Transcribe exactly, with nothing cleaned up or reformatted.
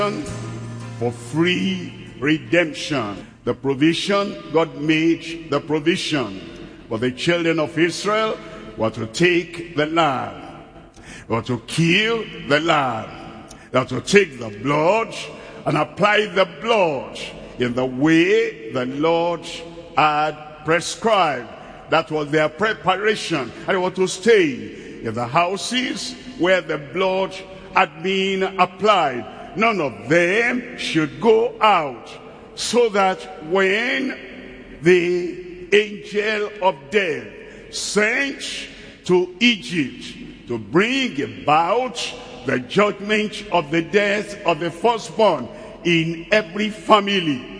for free redemption. The provision, God made the provision for the children of Israel were to take the lamb, were to kill the lamb, they were to take the blood and apply the blood in the way the Lord had prescribed. That was their preparation. And they were to stay in the houses where the blood had been applied. None of them should go out, so that when the angel of death sent to Egypt to bring about the judgment of the death of the firstborn in every family,